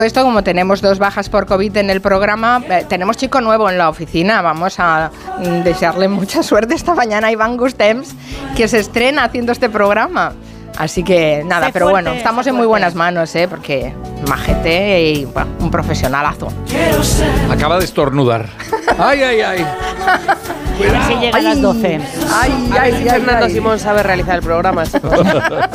Esto, como tenemos 2 bajas por COVID en el programa, tenemos chico nuevo en la oficina. Vamos a desearle mucha suerte esta mañana a Iván Gustems, que se estrena haciendo este programa. Así que nada, pero bueno, estamos en muy buenas manos, porque majete y bueno, un profesionalazo. Acaba de estornudar. ¡Ay, ay, ay! A ver si llega a las 12. A ver si Fernando Simón sabe realizar el programa, chicos.